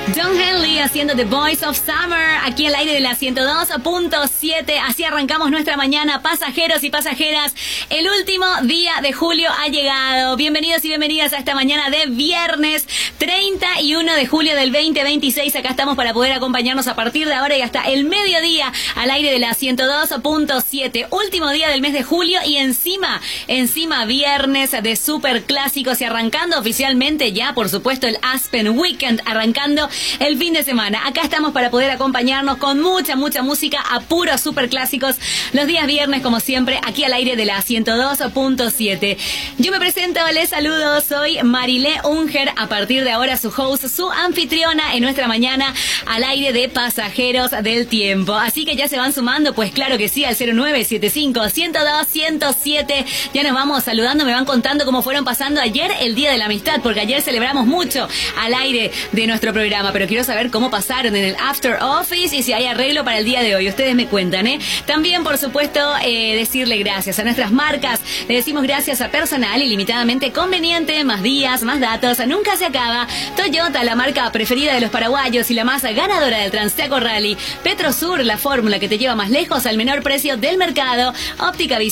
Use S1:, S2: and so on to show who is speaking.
S1: Don Henley haciendo The Voice of Summer aquí al aire de la 102.7. Así arrancamos nuestra mañana, pasajeros y pasajeras. El último día de julio ha llegado. Bienvenidos y bienvenidas a esta mañana de viernes 31 de julio del 2026. Acá estamos para poder acompañarnos a partir de ahora y hasta el mediodía al aire de la 102.7. Último día del mes de julio y encima viernes de super clásicos y arrancando oficialmente ya, por supuesto, el Aspen Weekend, arrancando el fin de semana. Acá estamos para poder acompañarnos con mucha música a puros super clásicos los días viernes, como siempre, aquí al aire de la 102.7. Yo me presento, les saludo, soy Marilé Unger, a partir de ahora su host, su anfitriona en nuestra mañana al aire de Pasajeros del Tiempo. Así que ya se van sumando, pues claro que sí, al 0975-102-107. Ya nos vamos saludando, me van contando cómo fueron pasando ayer el Día de la Amistad, porque ayer celebramos mucho al aire de nuestro programa, pero quiero saber cómo pasaron en el After Office y si hay arreglo para el día de hoy. Ustedes me cuentan, ¿eh? También, por supuesto, decirle gracias a nuestras marcas. Le decimos gracias a Personal Ilimitadamente Conveniente, más días, más datos, nunca se acaba. Toyota, la marca preferida de los paraguayos y la más ganadora del Transteco Rally. Petrosur, la fórmula que te lleva más lejos al menor precio del mercado. Óptica